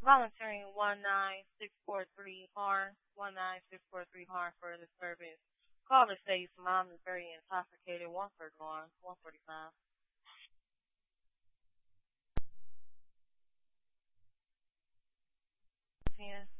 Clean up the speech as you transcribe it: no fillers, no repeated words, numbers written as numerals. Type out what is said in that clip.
volunteering 19643 19643 for the service. Caller states mom is very intoxicated. 141, 145. Ten.